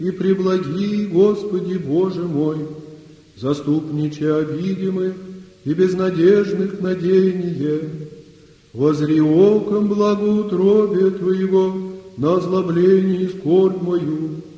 И преблаги, Господи Боже мой, заступниче обидимых и безнадежных надеяние, возри оком благоутробия Твоего на озлобление и скорбь мою,